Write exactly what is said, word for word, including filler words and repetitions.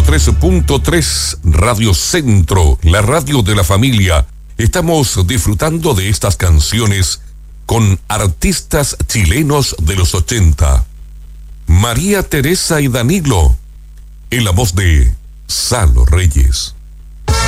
tres punto tres, Radio Centro, la radio de la familia. Estamos disfrutando de estas canciones con artistas chilenos de los ochenta. María Teresa y Danilo, en la voz de Salo Reyes.